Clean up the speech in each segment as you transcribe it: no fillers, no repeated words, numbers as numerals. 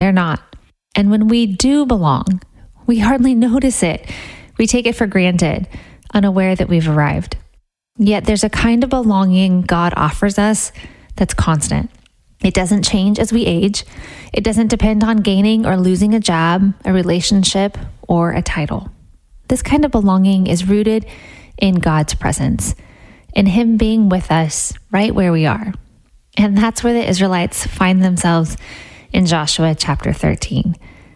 they're not. And when we do belong, we hardly notice it. We take it for granted, unaware that we've arrived. Yet there's a kind of belonging God offers us that's constant. It doesn't change as we age. It doesn't depend on gaining or losing a job, a relationship, or a title. This kind of belonging is rooted in God's presence, in Him being with us right where we are. And that's where the Israelites find themselves in Joshua chapter 13.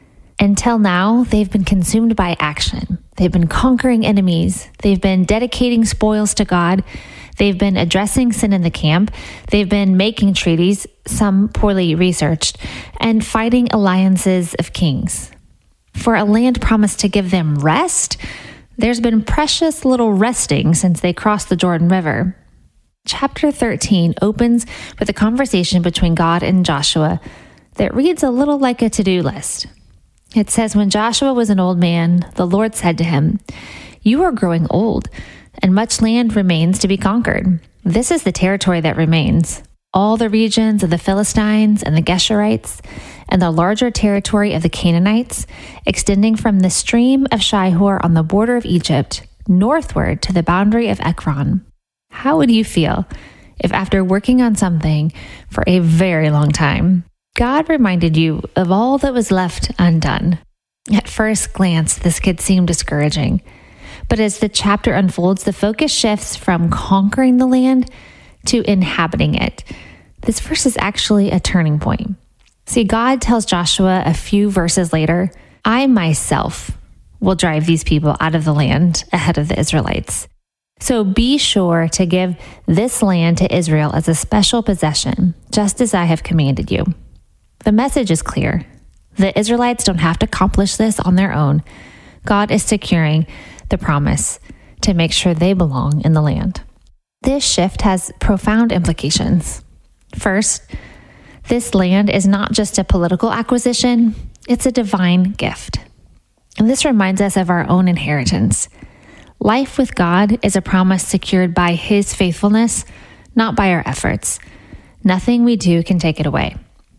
Until now, they've been consumed by action. They've been conquering enemies. They've been dedicating spoils to God. They've been addressing sin in the camp. They've been making treaties, some poorly researched, and fighting alliances of kings. For a land promised to give them rest, there's been precious little resting since they crossed the Jordan River. Chapter 13 opens with a conversation between God and Joshua that reads a little like a to-do list. It says, when Joshua was an old man, the Lord said to him, "You are growing old, and much land remains to be conquered. This is the territory that remains, all the regions of the Philistines and the Geshurites, and the larger territory of the Canaanites, extending from the stream of Shihor on the border of Egypt, northward to the boundary of Ekron." How would you feel if after working on something for a very long time, God reminded you of all that was left undone? At first glance, this could seem discouraging. But as the chapter unfolds, the focus shifts from conquering the land to inhabiting it. This verse is actually a turning point. See, God tells Joshua a few verses later, "I myself will drive these people out of the land ahead of the Israelites. So be sure to give this land to Israel as a special possession, just as I have commanded you." The message is clear. The Israelites don't have to accomplish this on their own. God is securing the promise to make sure they belong in the land. This shift has profound implications. First, this land is not just a political acquisition, it's a divine gift. And this reminds us of our own inheritance. Life with God is a promise secured by His faithfulness, not by our efforts. Nothing we do can take it away.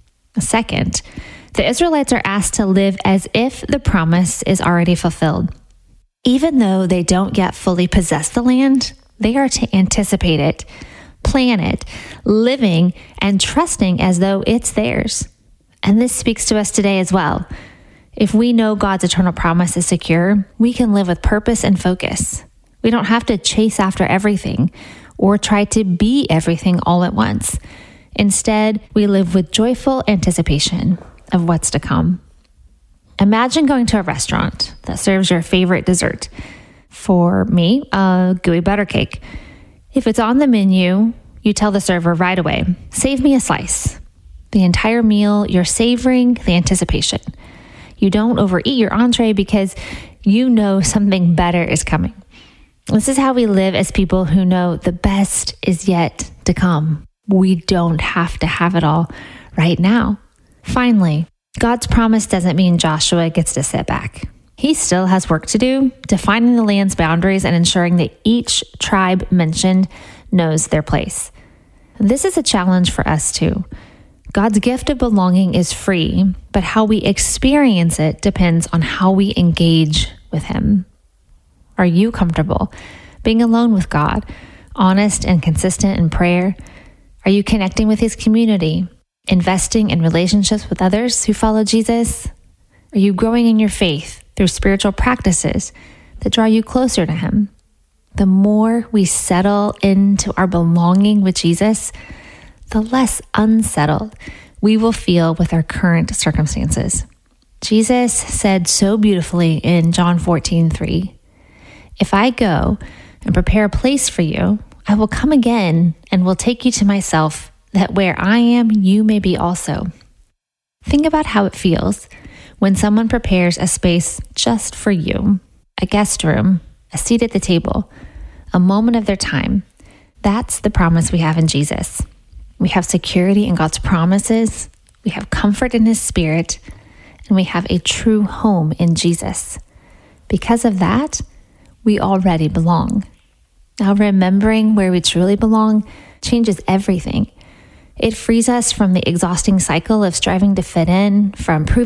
Second, the Israelites are asked to live as if the promise is already fulfilled. Even though they don't yet fully possess the land, they are to anticipate it, plan it, living and trusting as though it's theirs. And this speaks to us today as well. If we know God's eternal promise is secure, we can live with purpose and focus. We don't have to chase after everything or try to be everything all at once. Instead, we live with joyful anticipation of what's to come. Imagine going to a restaurant that serves your favorite dessert. For me, a gooey butter cake. If it's on the menu, you tell the server right away, "Save me a slice." The entire meal, you're savoring the anticipation. You don't overeat your entree because you know something better is coming. This is how we live as people who know the best is yet to come. We don't have to have it all right now. Finally, God's promise doesn't mean Joshua gets to sit back. He still has work to do, defining the land's boundaries and ensuring that each tribe mentioned knows their place. This is a challenge for us too. God's gift of belonging is free, but how we experience it depends on how we engage with Him. Are you comfortable being alone with God, honest and consistent in prayer? Are you connecting with His community, investing in relationships with others who follow Jesus? Are you growing in your faith through spiritual practices that draw you closer to Him? The more we settle into our belonging with Jesus, the less unsettled we will feel with our current circumstances. Jesus said so beautifully in John 14:3, "If I go and prepare a place for you, I will come again and will take you to myself, that where I am, you may be also." Think about how it feels when someone prepares a space just for you, a guest room, a seat at the table, a moment of their time. That's the promise we have in Jesus. We have security in God's promises, we have comfort in His Spirit, and we have a true home in Jesus. Because of that, we already belong. Now, remembering where we truly belong changes everything. It frees us from the exhausting cycle of striving to fit in, from proving